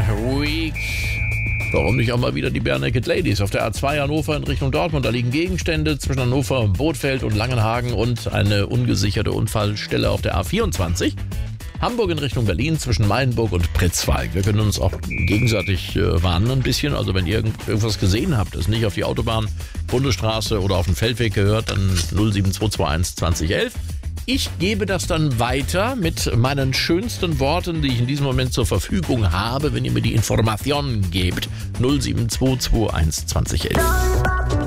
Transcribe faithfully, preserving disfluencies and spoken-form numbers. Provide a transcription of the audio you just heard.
Week. Warum nicht auch mal wieder die Bare Naked Ladies auf der A zwei Hannover in Richtung Dortmund? Da liegen Gegenstände zwischen Hannover, Bothfeld und Langenhagen und eine ungesicherte Unfallstelle auf der A vierundzwanzig. Hamburg in Richtung Berlin zwischen Mayenburg und Pritzwalk. Wir können uns auch gegenseitig äh, warnen ein bisschen. Also wenn ihr irgend, irgendwas gesehen habt, das nicht auf die Autobahn, Bundesstraße oder auf den Feldweg gehört, dann null sieben zwei zwei eins zwanzig elf. Ich gebe das dann weiter mit meinen schönsten Worten, die ich in diesem Moment zur Verfügung habe, wenn ihr mir die Informationen gebt. null sieben zwei zwei eins zwanzig elf.